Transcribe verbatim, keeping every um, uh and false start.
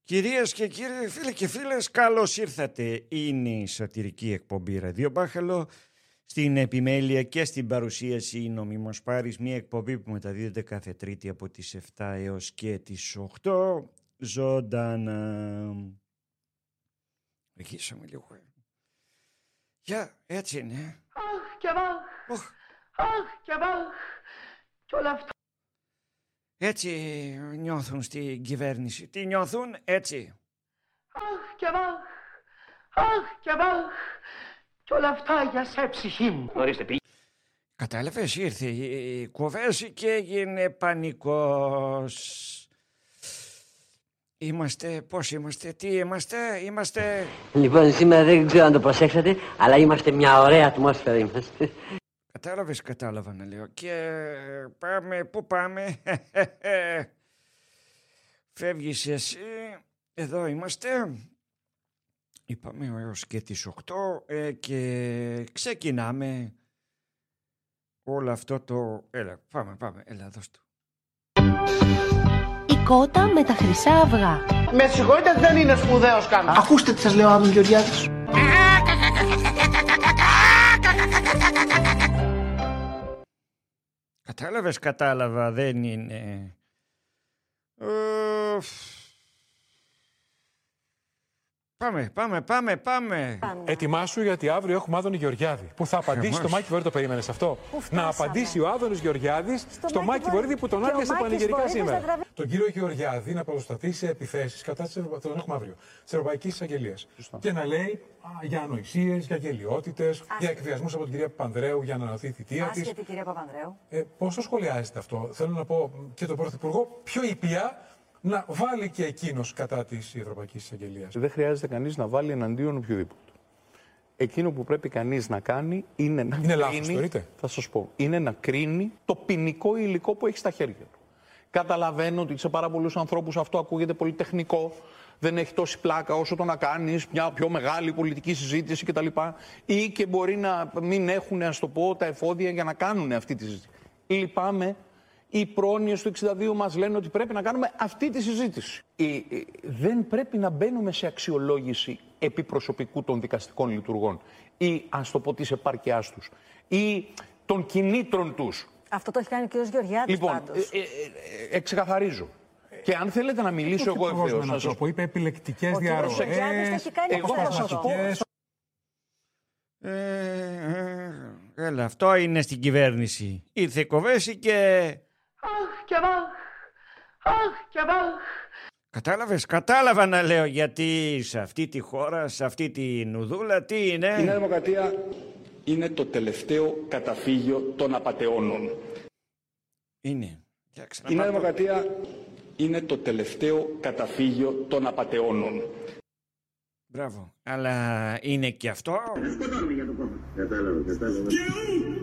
Κυρίες και κύριοι, φίλοι και φίλες, καλώς ήρθατε. Είναι η σατυρική εκπομπή Ραδίο Μπάχαλο. Στην επιμέλεια και στην παρουσίαση νομίμως Πάρης, μια εκπομπή που μεταδίδεται κάθε Τρίτη από τις επτά έως και τις οκτώ, ζωντανά. Ρεγίσαμε λίγο. Για, έτσι είναι. Αχ και βαχ, αχ και βαχ, κι όλα αυτά. Έτσι νιώθουν στην κυβέρνηση. Τι νιώθουν, έτσι. Αχ και βαχ, αχ και βαχ, κι όλα αυτά για σε ψυχή μου. Ορίστε, πει. Κατάλαβες, ήρθε η κουβέση και έγινε πανικός. Είμαστε, πώς είμαστε, τι είμαστε, είμαστε... Λοιπόν, σήμερα δεν ξέρω αν το προσέξατε, αλλά είμαστε μια ωραία ατμόσφαιρα είμαστε. Κατάλαβες, κατάλαβα να λέω. Και πάμε, πού πάμε. Φεύγεις εσύ, εδώ είμαστε. Είπαμε έως και τις οκτώ ε, και ξεκινάμε όλο αυτό το... Έλα, πάμε, πάμε, έλα, δώσ' το. Η κότα με τα χρυσά αυγά. Με συγχωρείτε, δεν είναι σπουδαίος καν. Ακούστε τι σας λέω, Άδων Γεωργιάδης. Κατάλαβες, κατάλαβα, δεν είναι... Ε, πάμε, πάμε, πάμε, πάμε. Ετοιμάσου, γιατί αύριο έχουμε Άδωνη Γεωργιάδη που θα απαντήσει στο Μάκη Βορύδη. Το περίμενες αυτό? Να απαντήσει ο Άδωνης Γεωργιάδης στο, στο Μάκη Βορύδη που τον άφησε πανηγυρικά σήμερα. Τραβ... Τον κύριο Γεωργιάδη να πρωτοσταθεί σε επιθέσεις κατά της Ευρω... τον έχουμε αύριο, της Ευρωπαϊκής Εισαγγελίας. Και να λέει α, για ανοησίες, για γελοιότητες, για εκβιασμούς από την κυρία Παπανδρέου για να ανανεωθεί η θητεία της. Άσχετη κυρία Παπανδρέου. Ε, πώς το σχολιάζετε αυτό? Θέλω να πω και τον Πρωθυπουργό πιο ήπια να βάλει και εκείνος κατά της Ευρωπαϊκής Εισαγγελίας. Δεν χρειάζεται κανείς να βάλει εναντίον οποιοδήποτε. Εκείνο που πρέπει κανείς να κάνει είναι να είναι κρίνει, λάθος, θα σας πω, είναι να κρίνει το ποινικό υλικό που έχει στα χέρια του. Καταλαβαίνω ότι σε πάρα πολλούς ανθρώπους αυτό ακούγεται πολύ τεχνικό, δεν έχει τόση πλάκα όσο το να κάνεις μια πιο μεγάλη πολιτική συζήτηση κτλ. Ή και μπορεί να μην έχουν, ας το πω, τα εφόδια για να κάνουν αυτή τη συζήτηση. Λυπάμαι. Οι πρόνοιες του εξήντα δύο μας λένε ότι πρέπει να κάνουμε αυτή τη συζήτηση. Ε, ε, δεν πρέπει να μπαίνουμε σε αξιολόγηση επιπροσωπικού των δικαστικών λειτουργών ή, ας το πω, της επάρκειάς τους ή των κινήτρων τους. Αυτό το έχει κάνει ο κ. Γεωργιάδης λοιπόν, πάντως. Ε, ε, ε, εξεκαθαρίζω. Και αν θέλετε να μιλήσω εγώ ευθέως... Να σας πω, είπε επιλεκτικές διαρροές. Ο κ. Γεωργιάδης το έχει κάνει εγώ ε, Έλα, αυτό είναι στην κυβέρνηση. Ήρθε η κοβέση και... Αχ και βαχ, αχ και βαχ. Κατάλαβες, κατάλαβα να λέω, γιατί σε αυτή τη χώρα, σε αυτή τη νουδούλα, τι είναι? Η Νέα Δημοκρατία είναι το τελευταίο καταφύγιο των απατεώνων. Είναι. Η Νέα Δημοκρατία είναι το τελευταίο καταφύγιο των απατεώνων. Μπράβο. Αλλά είναι και αυτό. Δεν σκοτώνουμε για το κόμμα. Κατάλαβα, κατάλαβα.